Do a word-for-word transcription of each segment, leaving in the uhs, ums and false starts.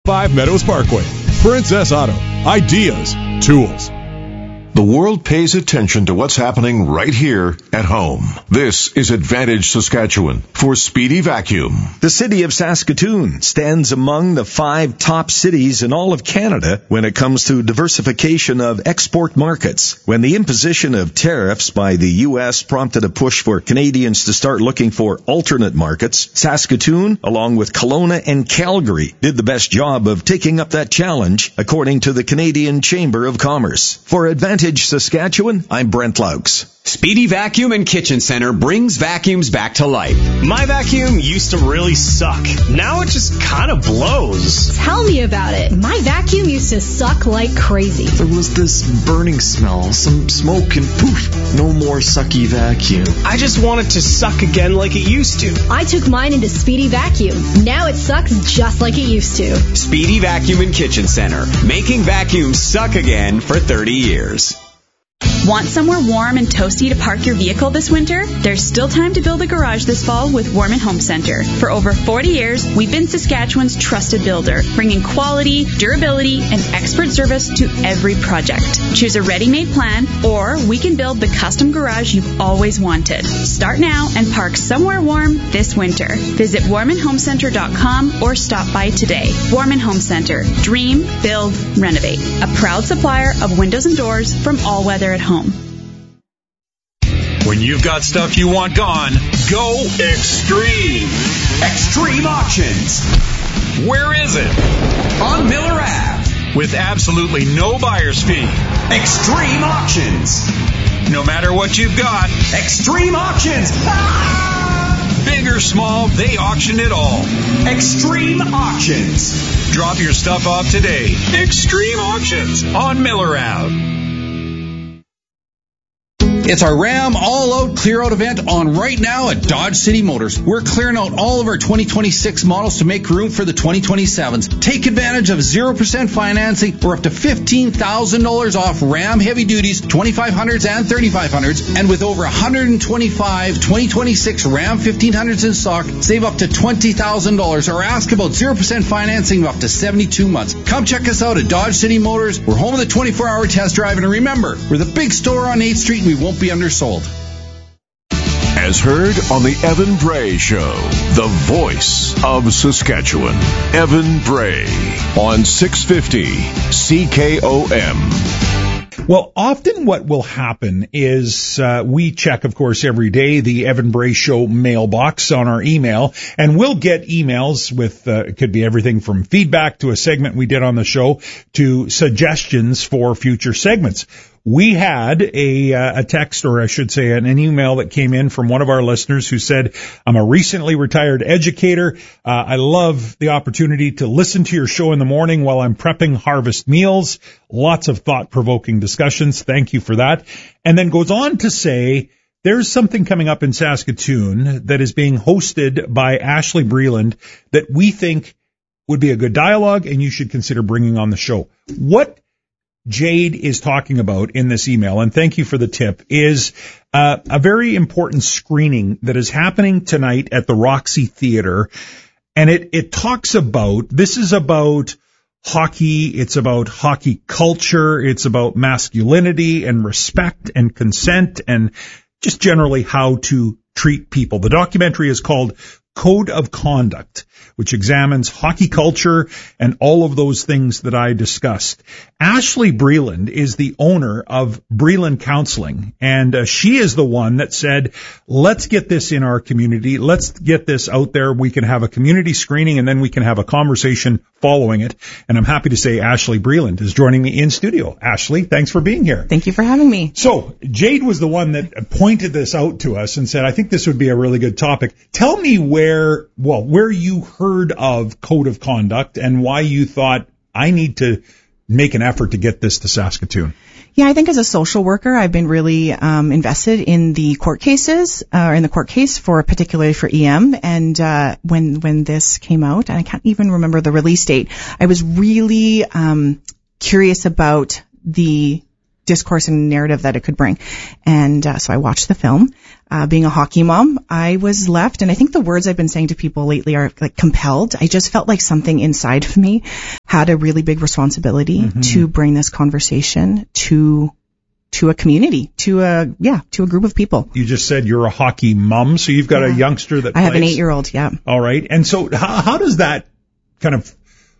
five Meadows Parkway. Princess Auto. Ideas. Tools. The world pays attention to what's happening right here at home. This is Advantage Saskatchewan for Speedy Vacuum. The city of Saskatoon stands among the five top cities in all of Canada when it comes to diversification of export markets. When the imposition of tariffs by the U S prompted a push for Canadians to start looking for alternate markets, Saskatoon, along with Kelowna and Calgary, did the best job of taking up that challenge, according to the Canadian Chamber of Commerce. For Advantage Saskatchewan, I'm Brent Laux. Speedy Vacuum and Kitchen Center brings vacuums back to life. My vacuum used to really suck. Now it just kind of blows. Tell me about it. My vacuum used to suck like crazy. There was this burning smell, some smoke, and poof, no more sucky vacuum. I just want it to suck again like it used to. I took mine into Speedy Vacuum. Now it sucks just like it used to. Speedy Vacuum and Kitchen Center, making vacuums suck again for thirty years. Want somewhere warm and toasty to park your vehicle this winter? There's still time to build a garage this fall with Warman Home Center. For over forty years, we've been Saskatchewan's trusted builder, bringing quality, durability, and expert service to every project. Choose a ready-made plan, or we can build the custom garage you've always wanted. Start now and park somewhere warm this winter. Visit warman home center dot com or stop by today. Warman Home Center. Dream, build, renovate. A proud supplier of windows and doors from All Weather at Home. When you've got stuff you want gone, go Extreme. Extreme Auctions. Where is it? On Miller Avenue. With absolutely no buyer's fee. Extreme Auctions. No matter what you've got. Extreme Auctions. Ah! Big or small, they auction it all. Extreme Auctions. Drop your stuff off today. Extreme Auctions on Miller Avenue. It's our Ram All-Out Clear-Out event on right now at Dodge City Motors. We're clearing out all of our twenty twenty-six models to make room for the twenty twenty-sevens. Take advantage of zero percent financing or up to fifteen thousand dollars off Ram Heavy Duties, twenty-five hundreds and thirty-five hundreds. And with over one hundred twenty-five twenty twenty-six Ram fifteen hundreds in stock, save up to twenty thousand dollars or ask about zero percent financing of up to seventy-two months. Come check us out at Dodge City Motors. We're home of the twenty-four hour test drive. And remember, we're the big store on eighth street and we won't be undersold. As heard on the Evan Bray Show, the voice of Saskatchewan. Evan Bray on six fifty C K O M. Well, often what will happen is uh, we check, of course, every day the Evan Bray Show mailbox on our email, and we'll get emails with, uh, it could be everything from feedback to a segment we did on the show to suggestions for future segments. We had a, uh, a text, or I should say an, an email that came in from one of our listeners who said, I'm a recently retired educator. Uh, I love the opportunity to listen to your show in the morning while I'm prepping harvest meals. Lots of thought-provoking discussions. Thank you for that. And then goes on to say, there's something coming up in Saskatoon that is being hosted by Ashley Breland that we think would be a good dialogue and you should consider bringing on the show. What Jade is talking about in this email, and thank you for the tip, is uh, a very important screening that is happening tonight at the Roxy Theater. And it, it talks about, this is about hockey, it's about hockey culture, it's about masculinity and respect and consent and just generally how to treat people. The documentary is called Code of Conduct, which examines hockey culture and all of those things that I discussed. Ashley Breland is the owner of Breland Counseling, and uh, she is the one that said, let's get this in our community. Let's get this out there. We can have a community screening, and then we can have a conversation following it. And I'm happy to say Ashley Breland is joining me in studio. Ashley, thanks for being here. Thank you for having me. So Jade was the one that pointed this out to us and said, I think this would be a really good topic. Tell me where, well, where you heard of Code of Conduct and why you thought I need to make an effort to get this to Saskatoon. Yeah, I think as a social worker, I've been really um, invested in the court cases, uh, or in the court case for particularly for E M. And uh, when when this came out, and I can't even remember the release date, I was really um, curious about the discourse and narrative that it could bring. And uh, so I watched the film. Uh, being a hockey mom, I was left, and I think the words I've been saying to people lately are like compelled. I just felt like something inside of me had a really big responsibility mm-hmm. to bring this conversation to to a community, to a yeah, to a group of people. You just said you're a hockey mom, so you've got yeah. a youngster that I plays. have an eight-year-old, yeah. All right, and so how, how does that kind of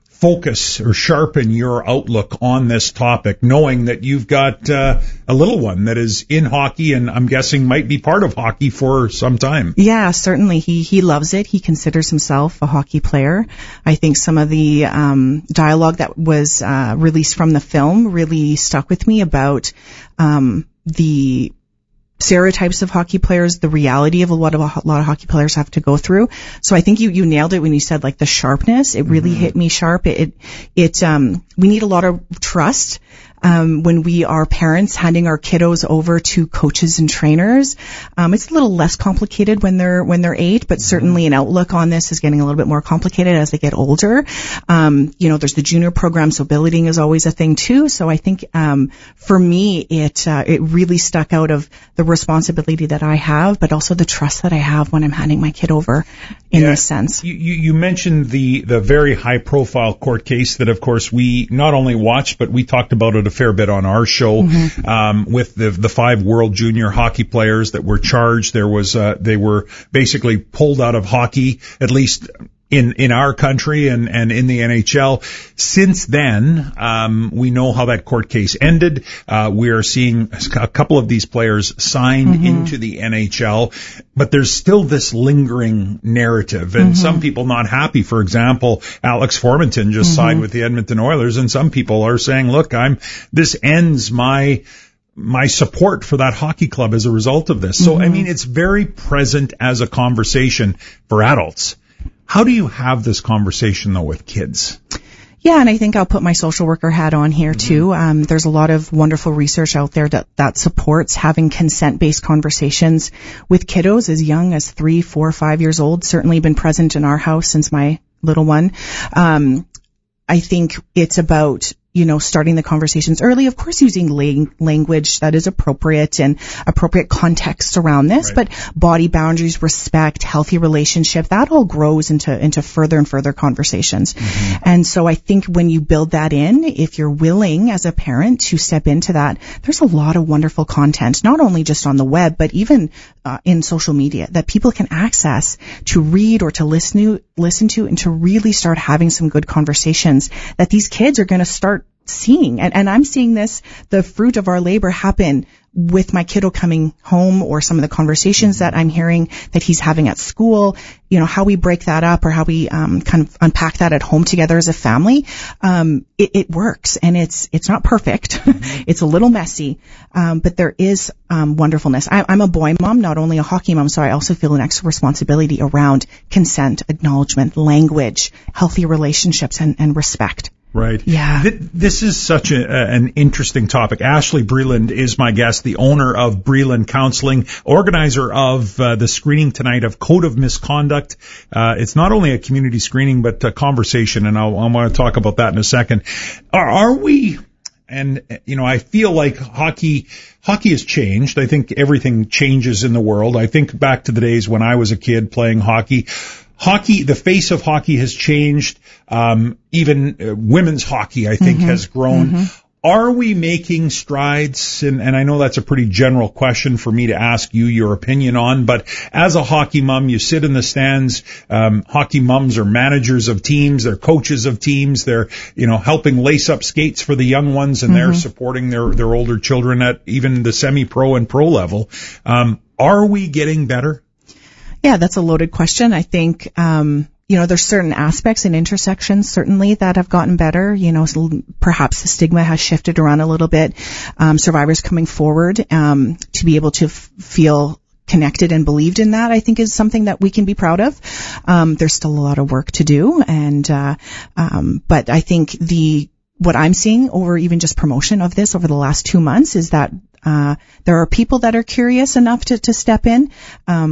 focus or sharpen your outlook on this topic, knowing that you've got uh, a little one that is in hockey and I'm guessing might be part of hockey for some time? Yeah, certainly. He he loves it. He considers himself a hockey player. I think some of the um, dialogue that was uh, released from the film really stuck with me about um, the stereotypes of hockey players, the reality of a lot of a lot of hockey players have to go through. So I think you you nailed it when you said like the sharpness. It really mm-hmm. hit me sharp. It, it it um we need a lot of trust um when we are parents handing our kiddos over to coaches and trainers. Um it's a little less complicated when they're when they're eight, but certainly an outlook on this is getting a little bit more complicated as they get older. Um you know, there's the junior program, so billeting is always a thing too. So I think um for me it uh, it really stuck out of the responsibility that I have, but also the trust that I have when I'm handing my kid over in yeah, this sense. You, you mentioned the, the very high profile court case that of course we not only watched, but we talked about it a fair bit on our show, mm-hmm. um, with the, the five world junior hockey players that were charged. There was, uh, they were basically pulled out of hockey, at least in, in our country and, and in the N H L. Since then, um, we know how that court case ended. Uh, we are seeing a couple of these players signed mm-hmm. into the N H L, but there's still this lingering narrative and mm-hmm. some people not happy. For example, Alex Formenton just mm-hmm. signed with the Edmonton Oilers, and some people are saying, look, I'm, this ends my, my support for that hockey club as a result of this. So, mm-hmm. I mean, it's very present as a conversation for adults. How do you have this conversation, though, with kids? Yeah, and I think I'll put my social worker hat on here, mm-hmm. too. Um, there's a lot of wonderful research out there that, that supports having consent-based conversations with kiddos as young as three, four, five years old. Certainly been present in our house since my little one. Um, I think it's about, you know, starting the conversations early, of course, using lang- language that is appropriate and appropriate context around this, right. but body boundaries, respect, healthy relationship, that all grows into, into further and further conversations. Mm-hmm. And so I think when you build that in, if you're willing as a parent to step into that, there's a lot of wonderful content, not only just on the web, but even uh, in social media that people can access to read or to listen to, listen to and to really start having some good conversations that these kids are going to start seeing. And, and I'm seeing this, the fruit of our labor happen with my kiddo coming home, or some of the conversations that I'm hearing that he's having at school, you know, how we break that up or how we um, kind of unpack that at home together as a family. Um, it, it works, and it's, it's not perfect. It's a little messy. Um, but there is, um, wonderfulness. I, I'm a boy mom, not only a hockey mom, so I also feel an extra responsibility around consent, acknowledgement, language, healthy relationships, and, and respect. Right. Yeah. Th- this is such a, an interesting topic. Ashley Breland is my guest, the owner of Breland Counseling, organizer of uh, the screening tonight of Code of Misconduct. Uh, it's not only a community screening, but a conversation, and I'll, I want to talk about that in a second. Are, are we... And, you know, I feel like hockey, hockey has changed. I think everything changes in the world. I think back to the days when I was a kid playing hockey. Hockey, the face of hockey has changed. Um, even uh, women's hockey, I think, mm-hmm. has grown. Mm-hmm. Are we making strides? And, and I know that's a pretty general question for me to ask you your opinion on, but as a hockey mom, you sit in the stands. Um, hockey moms are managers of teams. They're coaches of teams. They're, you know, helping lace up skates for the young ones, and mm-hmm. they're supporting their, their older children at even the semi-pro and pro level. Um, are we getting better? Yeah, that's a loaded question. I think, um, you know, there's certain aspects and intersections certainly that have gotten better. You know, so perhaps the stigma has shifted around a little bit. Um, survivors coming forward, um, to be able to f- feel connected and believed in that, I think, is something that we can be proud of. Um, there's still a lot of work to do. And, uh, um, but I think the, what I'm seeing over even just promotion of this over the last two months is that, uh, there are people that are curious enough to, to step in. Um,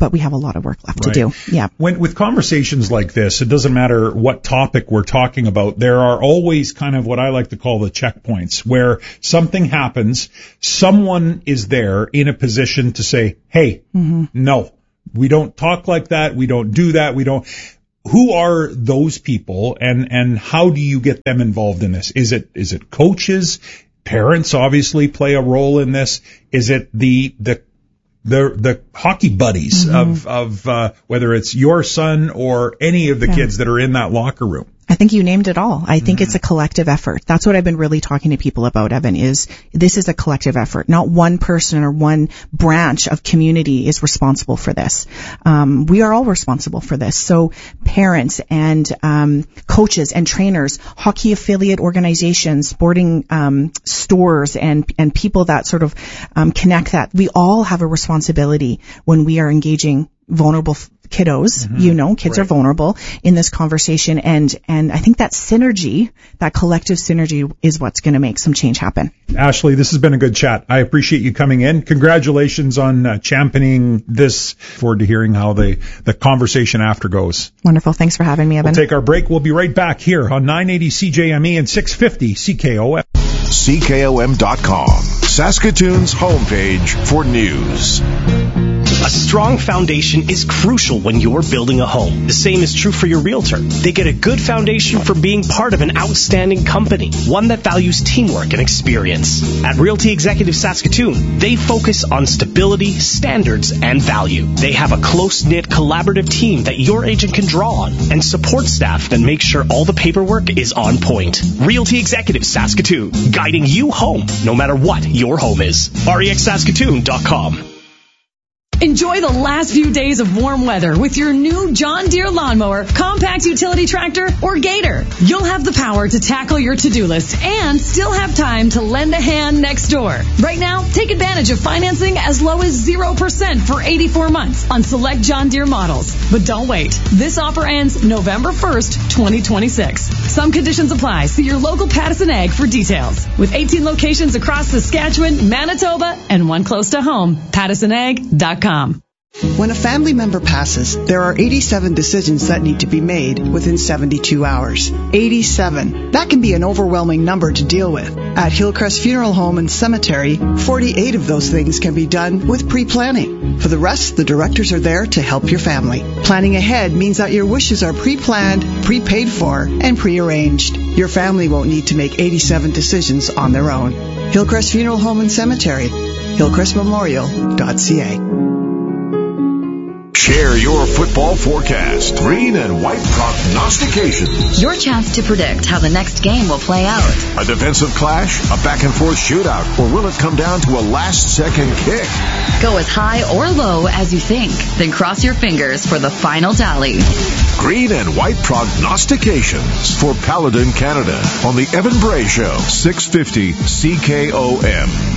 but we have a lot of work left Right. to do. Yeah. When, with conversations like this, it doesn't matter what topic we're talking about. There are always kind of what I like to call the checkpoints where something happens. Someone is there in a position to say, hey, mm-hmm. no, we don't talk like that. We don't do that. We don't. Who are those people, and, and how do you get them involved in this? Is it, is it coaches? Parents obviously play a role in this. Is it the, the, the, the hockey buddies mm-hmm. of, of, uh, whether it's your son or any of the yeah. kids that are in that locker room? I think you named it all. I think mm-hmm. it's a collective effort. That's what I've been really talking to people about, Evan, is this is a collective effort. Not one person or one branch of community is responsible for this. Um, we are all responsible for this. So parents and um, coaches and trainers, hockey affiliate organizations, sporting um, stores, and, and people that sort of um, connect that. We all have a responsibility when we are engaging vulnerable kiddos, mm-hmm. you know, kids right. are vulnerable in this conversation. And, and I think that synergy, that collective synergy is what's going to make some change happen. Ashley, this has been a good chat. I appreciate you coming in. Congratulations on uh, championing this. Forward to hearing how the, the conversation after goes. Wonderful. Thanks for having me, Evan. We'll take our break. We'll be right back here on nine eighty C J M E and six fifty C K O M. C K O M dot com, Saskatoon's homepage for news. A strong foundation is crucial when you're building a home. The same is true for your realtor. They get a good foundation from being part of an outstanding company, one that values teamwork and experience. At Realty Executive Saskatoon, they focus on stability, standards, and value. They have a close-knit, collaborative team that your agent can draw on, and support staff that make sure all the paperwork is on point. Realty Executive Saskatoon, guiding you home, no matter what your home is. R E X Saskatoon dot com. Enjoy the last few days of warm weather with your new John Deere lawnmower, compact utility tractor, or Gator. You'll have the power to tackle your to-do list and still have time to lend a hand next door. Right now, take advantage of financing as low as zero percent for eighty-four months on select John Deere models. But don't wait. This offer ends November first, twenty twenty-six. Some conditions apply. See your local Pattison Ag for details. With eighteen locations across Saskatchewan, Manitoba, and one close to home, Pattison Ag dot com. When a family member passes, there are eighty-seven decisions that need to be made within seventy-two hours. eighty-seven. That can be an overwhelming number to deal with. At Hillcrest Funeral Home and Cemetery, forty-eight of those things can be done with pre-planning. For the rest, the directors are there to help your family. Planning ahead means that your wishes are pre-planned, pre-paid for, and pre-arranged. Your family won't need to make eighty-seven decisions on their own. Hillcrest Funeral Home and Cemetery, hillcrest memorial dot c a. Share your football forecast. Green and white prognostications. Your chance to predict how the next game will play out. A defensive clash, a back-and-forth shootout, or will it come down to a last-second kick? Go as high or low as you think, then cross your fingers for the final tally. Green and white prognostications for Paladin Canada on the Evan Bray Show, six fifty C K O M.